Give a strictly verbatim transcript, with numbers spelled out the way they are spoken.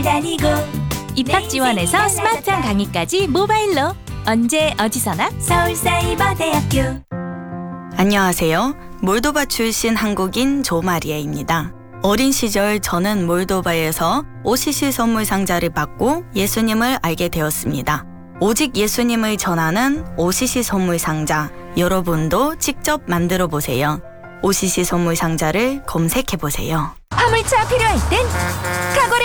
다니고 입학 지원에서 스마트한 강의까지 모바일로 언제 어디서나 서울사이버대학교. 안녕하세요. 몰도바 출신 한국인 조마리아입니다. 어린 시절 저는 몰도바에서 오씨씨 선물 상자를 받고 예수님을 알게 되었습니다. 오직 예수님을 전하는 오씨씨 선물 상자, 여러분도 직접 만들어 보세요. 오씨씨 선물 상자를 검색해 보세요. 화물차 필요할 땐 카고